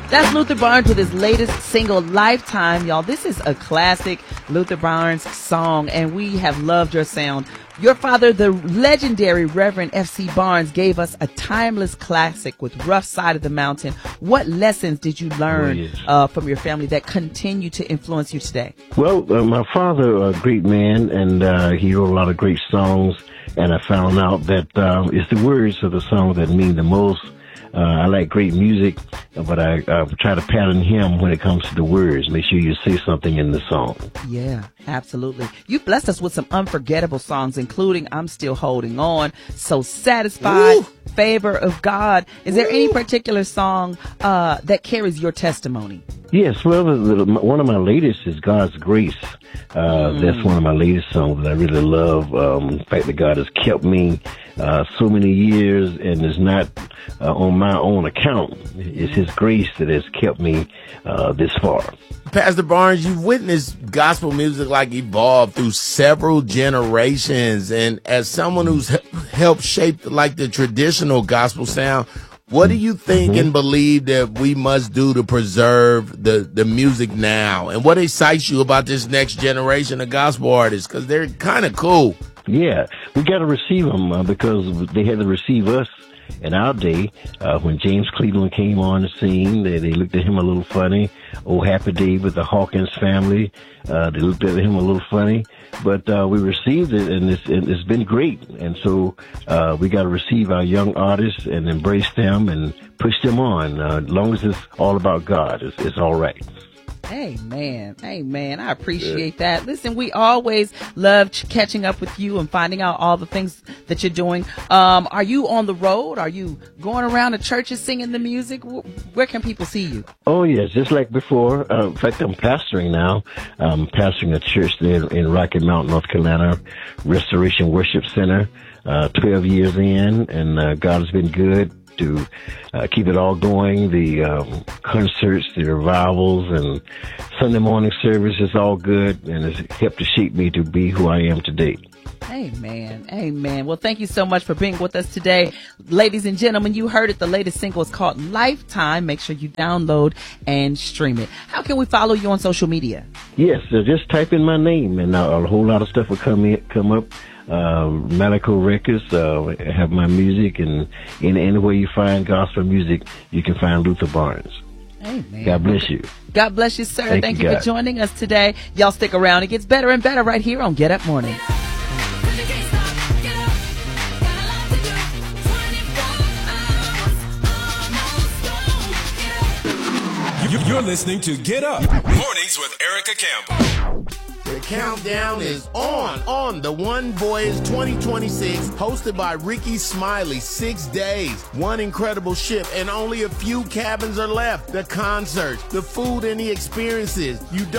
That's Luther Barnes with his latest single, Lifetime. Y'all, this is a classic Luther Barnes song, and we have loved your sound. Your father, the legendary Reverend F.C. Barnes, gave us a timeless classic with Rough Side of the Mountain. What lessons did you learn from your family that continue to influence you today? Well, my father, a great man, and he wrote a lot of great songs, and I found out that it's the words of the song that mean the most. I like great music, but I try to pattern him when it comes to the words. Make sure you say something in the song. Yeah, absolutely. You blessed us with some unforgettable songs, including I'm Still Holding On, So Satisfied, Ooh. Favor of God. Is there any particular song that carries your testimony? Yes, well, one of my latest is God's Grace. That's one of my latest songs that I really love. The fact that God has kept me so many years, and it's not on my own account. It's His grace that has kept me this far. Pastor Barnes, you've witnessed gospel music evolve through several generations, and as someone who's helped shape the traditional gospel sound, what do you think and believe that we must do to preserve the music now? And what excites you about this next generation of gospel artists? Because they're kind of cool. Yeah, we got to receive them because they had to receive us in our day. When James Cleveland came on the scene, they looked at him a little funny. Oh, Happy Day with the Hawkins family, they looked at him a little funny. But we received it, and it's been great. And so we got to receive our young artists and embrace them and push them on. As long as it's all about God, it's all right. Amen. Amen. I appreciate that. Listen, we always love catching up with you and finding out all the things that you're doing. Are you on the road? Are you going around the churches singing the music? Where can people see you? Oh, yes. Just like before. In fact, I'm pastoring now. I'm pastoring a church there in Rocky Mount, North Carolina, Restoration Worship Center, 12 years in, and God has been good to keep it all going. The concerts, the revivals, and Sunday morning service is all good, and it's helped to shape me to be who I am today. Amen. Amen. Well, thank you so much for being with us today. Ladies and gentlemen, you heard it. The latest single is called Lifetime. Make sure you download and stream it. How can we follow you on social media? Yes, just type in my name, and a whole lot of stuff will come up. Medical Records have my music, and anywhere you find gospel music, you can find Luther Barnes. Amen. God bless you. God bless you, sir. Thank you for God. joining us today. Y'all stick around. It gets better and better right here on Get Up Morning. You're listening to Get Up Mornings with Erica Campbell. The countdown is on The One Voyage 2026, hosted by Ricky Smiley. 6 days, one incredible ship, and only a few cabins are left. The concerts, the food, and the experiences. You don't